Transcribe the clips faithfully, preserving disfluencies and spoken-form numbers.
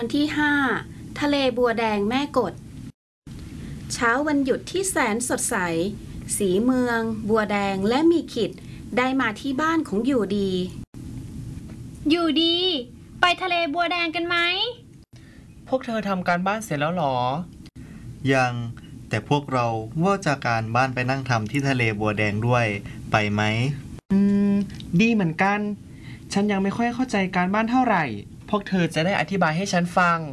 อนที่ห้าทะเลบัวแดงแม่กดเช้าวันหยุดที่แสนสดใสสีเมืองบัวแดงและมีขิดได้มาที่บ้านของอยู่ดีอยู่ดีไปทะเลบัวแดงกันไหมพวกเธอทำการบ้านเสร็จแล้วหรอยังแต่พวกเราว่าจะการบ้านไปนั่งทำที่ทะเลบัวแดงด้วยไปไหมอืมดีเหมือนกันฉันยังไม่ค่อยเข้าใจการบ้านเท่าไหร่พวกเธอจะได้อธิบายให้ฉันฟัง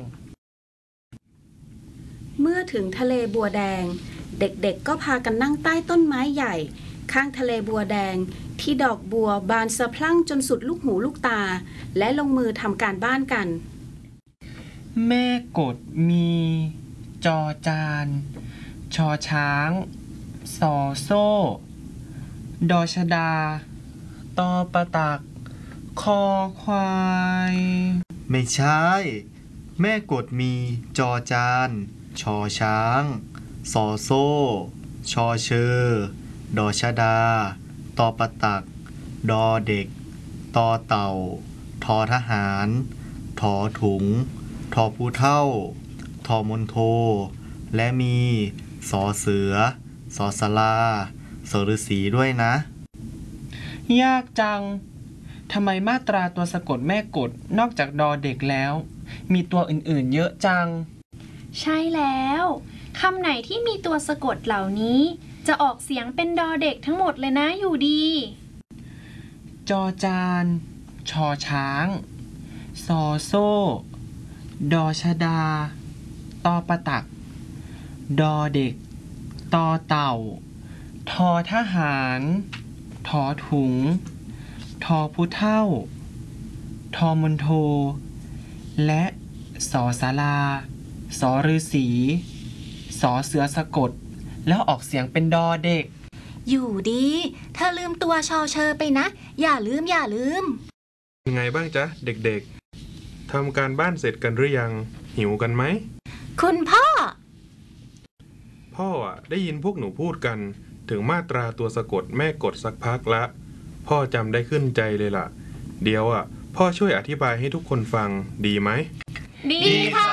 เมื่อถึงทะเลบัวแดงเด็กๆก็พากันนั่งใต้ต้นไม้ใหญ่ข้างทะเลบัวแดงที่ดอกบัวบานสะพรั่งจนสุดลูกหูลูกตาและลงมือทำการบ้านกันแม่กดมีจอจานชอช้างสอโซ่ดอชดาตอประตักคอควายไม่ใช่แม่กดมีจอจานชอช้างสอโซ่ชอเชอดอชดาตอประตักดอเด็กตอเต่าทอทหารถอถุงทอผู้เฒ่าทอมนโทและมีสอเสือสอสลาสอฤาษีด้วยนะยากจังทำไมมาตราตัวสะกดแม่กดนอกจากดอเด็กแล้วมีตัวอื่นๆเยอะจังใช่แล้วคำไหนที่มีตัวสะกดเหล่านี้จะออกเสียงเป็นดอเด็กทั้งหมดเลยนะอยู่ดีจอจานชอช้างซอโซ่ดอชดาตอประตักดอเด็กตอเต่าทอทหารทอถุงทอผู้เฒ่าทอมนโทและสอศาลาสอฤาษีสอเสือสะกดแล้วออกเสียงเป็นดอเด็กอยู่ดีเธอลืมตัวชอเชอไปนะอย่าลืมอย่าลืมยังไงบ้างจ๊ะเด็กๆทำการบ้านเสร็จกันหรือยังหิวกันไหมคุณพ่อพ่ออ่ะได้ยินพวกหนูพูดกันถึงมาตราตัวสะกดแม่กดสักพักละพ่อจำได้ขึ้นใจเลยล่ะเดี๋ยวอ่ะพ่อช่วยอธิบายให้ทุกคนฟังดีไหมดีค่ะ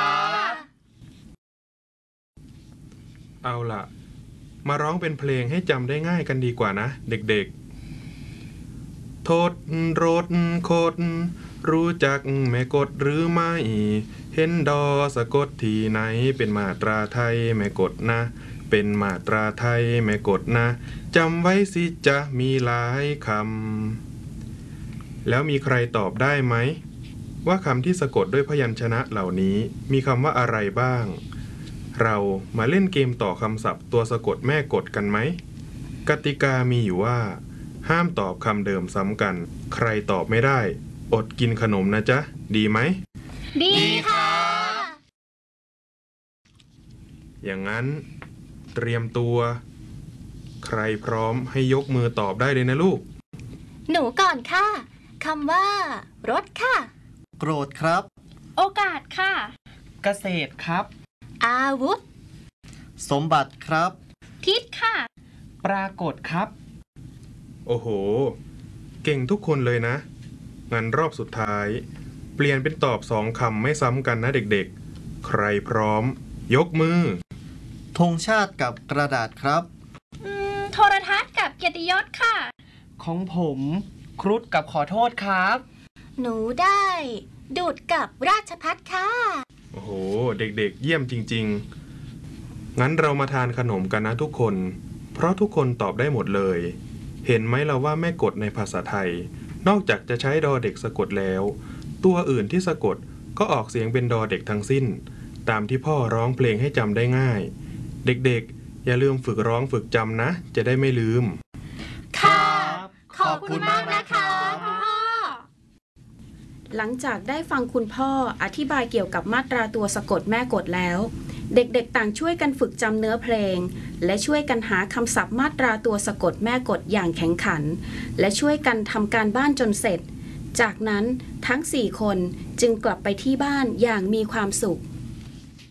เอาล่ะมาร้องเป็นเพลงให้จำได้ง่ายกันดีกว่านะเด็กๆโทษรถโคดรู้จักแม่กดหรือไม่เห็นดอสะกดที่ไหนเป็นมาตราไทยแม่กดนะเป็นมาตราไทยแม่กดนะจำไว้สิจะมีหลายคำแล้วมีใครตอบได้ไหมว่าคำที่สะกดด้วยพยัญชนะเหล่านี้มีคำว่าอะไรบ้างเรามาเล่นเกมต่อคำศัพท์ตัวสะกดแม่กดกันไหมกติกามีอยู่ว่าห้ามตอบคำเดิมซ้ำกันใครตอบไม่ได้อดกินขนมนะจ๊ะดีไหมดีค่ะอย่างนั้นเตรียมตัวใครพร้อมให้ยกมือตอบได้เลยนะลูกหนูก่อนค่ะคำว่ารถค่ะโกรธครับโอกาสค่ะเกษตรครับอาวุธสมบัติครับทิศค่ะปรากฏครับโอ้โหเก่งทุกคนเลยนะงั้นรอบสุดท้ายเปลี่ยนเป็นตอบสองคำไม่ซ้ำกันนะเด็กๆใครพร้อมยกมือธงชาติกับกระดาษครับอืมโทรทัศน์กับเกียรติยศค่ะของผมครุฑกับขอโทษครับหนูได้ดูดกับราชภัฏค่ะโอ้โหเด็กๆเยี่ยมจริงๆงั้นเรามาทานขนมกันนะทุกคนเพราะทุกคนตอบได้หมดเลยเห็นไหมเราว่าแม่กดในภาษาไทยนอกจากจะใช้ดอเด็กสะกดแล้วตัวอื่นที่สะกดก็ออกเสียงเป็นดอเด็กทั้งสิ้นตามที่พ่อร้องเพลงให้จำได้ง่ายเด็กๆอย่าลืมฝึกร้องฝึกจำนะจะได้ไม่ลืมค่ะขอบคุณมากนะคะคุณพ่อหลังจากได้ฟังคุณพ่ออธิบายเกี่ยวกับมาตราตัวสะกดแม่กดแล้วเด็กๆต่างช่วยกันฝึกจำเนื้อเพลงและช่วยกันหาคำศัพท์มาตราตัวสะกดแม่กดอย่างแข็งขันและช่วยกันทำการบ้านจนเสร็จจากนั้นทั้งสี่คนจึงกลับไปที่บ้านอย่างมีความสุข